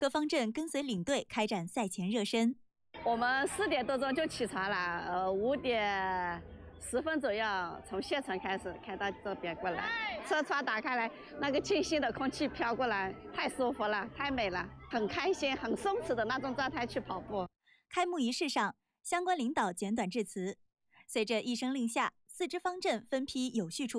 各方阵跟随领队开展赛前热身。 我们4点多钟就起床了，5点10分左右从县城开始开到这边过来，车窗打开来，那个清新的空气飘过来，太舒服了，太美了，很开心、很松弛的那种状态去跑步。 开幕仪式上，相关领导简短致辞。随着一声令下，4支方阵分批有序出